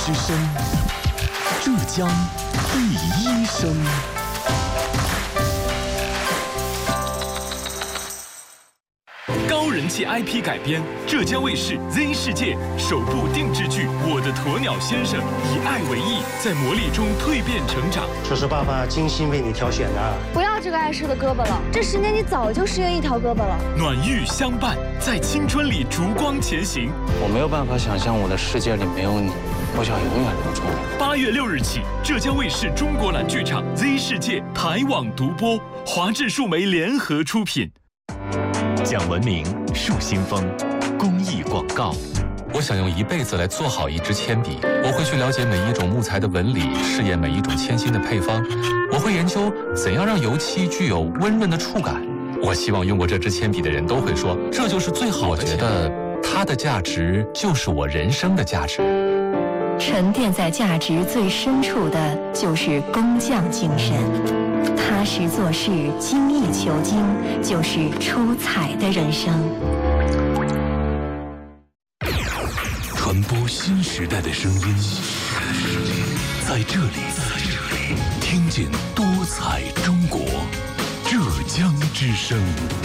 之声，浙江第一声。高人气 IP 改编，浙江卫视 Z 世界首部定制剧《我的鸵鸟先生》，以爱为翼，在磨砺中蜕变成长。 这是爸爸精心为你挑选的。 不要这个碍事的胳膊了，这10年你早就失约一条胳膊了。 暖玉相伴，在青春里烛光前行。 我没有办法想象我的世界里没有你，我想永远留住你。 8月6日起，浙江卫视中国蓝剧场 Z 世界台网独播，华智数媒联合出品。讲文明树新风，公益广告。 我想用一辈子来做好一支铅笔，我会去了解每一种木材的纹理，试验每一种铅芯的配方，我会研究怎样让油漆具有温润的触感。我希望用过这支铅笔的人都会说，这就是最好的。我觉得它的价值就是我人生的价值。 沉淀在价值最深处的就是工匠精神，踏实做事，精益求精，就是出彩的人生。 传播新时代的声音，在这里听见多彩中国，浙江之声。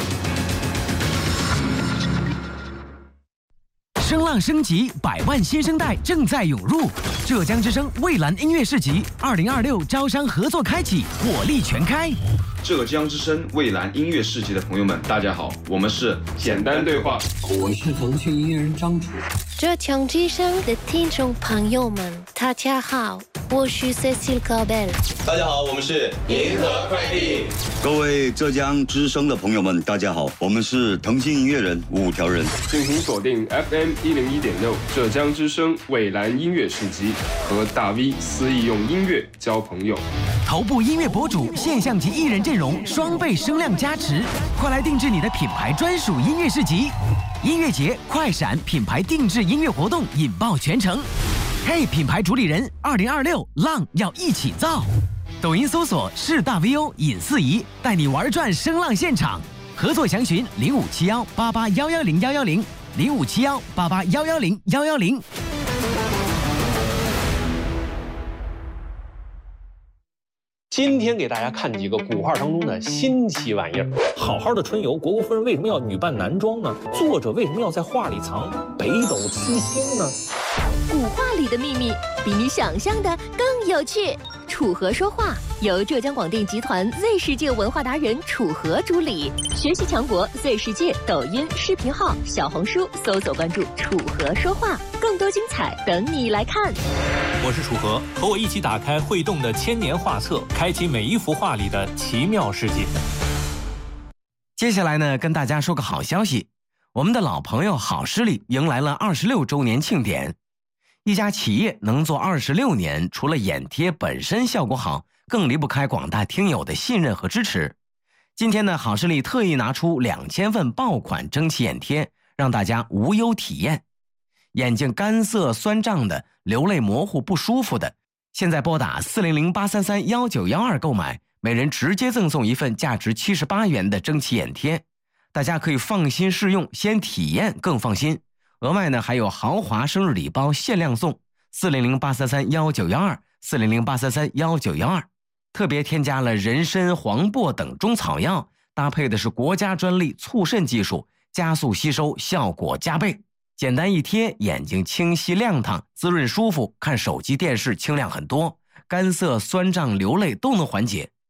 声浪升级，100万新生代正在涌入。浙江之声蔚蓝音乐市集2026招商合作开启，火力全开。 浙江之声蔚蓝音乐市集的朋友们，大家好，我们是简单对话， 我是腾讯音乐人张楚。 浙江之声的听众朋友们，大家好，我是 Cecile Caubel。 大家好，我们是银河快递。 各位浙江之声的朋友们，大家好，我们是腾讯音乐人5条人。 敬请锁定 FM 101.6浙江之声蔚蓝音乐市集，和大 V 肆意用音乐交朋友。 头部音乐博主、现象级艺人阵容双倍声量加持，快来定制你的品牌专属音乐市集。音乐节快闪品牌定制音乐活动引爆全城。嘿，品牌主理人，2026浪要一起造。抖音搜索是大 VO 尹四仪，带你玩转声浪现场。合作详询0571881101057188110110。 今天给大家看几个古画当中的新奇玩意儿。好好的春游，虢国夫人为什么要女扮男装呢？作者为什么要在画里藏北斗七星呢？ 古画里的秘密比你想象的更有趣。楚河说话由浙江广电集团 Z 世界文化达人楚河主理，学习强国 Z 世界抖音视频号、小红书搜索关注楚河说话，更多精彩等你来看。 我是楚河，和我一起打开会动的千年画册，开启每一幅画里的奇妙世界。 接下来呢，跟大家说个好消息，我们的老朋友好视力迎来了26周年庆典。一家企业能做26年，除了眼贴本身效果好，更离不开广大听友的信任和支持。今天呢，好视力特意拿出2000份爆款蒸汽眼贴，让大家无忧体验。眼睛干涩酸胀的，流泪模糊不舒服的，现在拨打40083331912购买，每人直接赠送一份价值78元的蒸汽眼贴，大家可以放心试用，先体验更放心。额外呢，还有豪华生日礼包限量送，40083331912，40083331912，特别添加了人参、黄柏等中草药，搭配的是国家专利促渗技术，加速吸收，效果加倍。简单一贴，眼睛清晰亮堂，滋润舒服，看手机电视清亮很多，干涩酸胀流泪都能缓解。